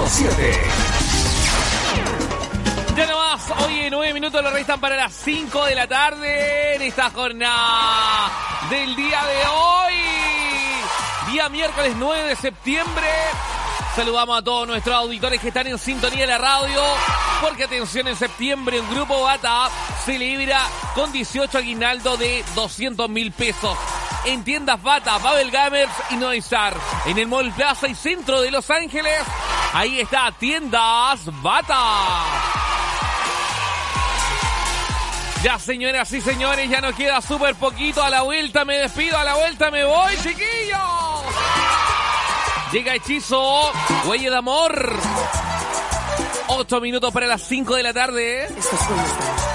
107. Ya no más, hoy 9 minutos lo restan para las 5 de la tarde en esta jornada del día de hoy. Día miércoles 9 de septiembre. Saludamos a todos nuestros auditores que están en sintonía de la radio. Porque atención, en septiembre un Grupo Bata celebra con 18 aguinaldo de 200.000 pesos. En tiendas Bata, Babel Gamers y Noisar. En el Mall Plaza y Centro de Los Ángeles. Ahí está, tiendas Bata. Ya, señoras y señores, ya nos queda súper poquito. A la vuelta me despido, a la vuelta me voy, chiquillos. Llega Hechizo, Huella de Amor. 8 minutos para las 5 de la tarde. Estos sueños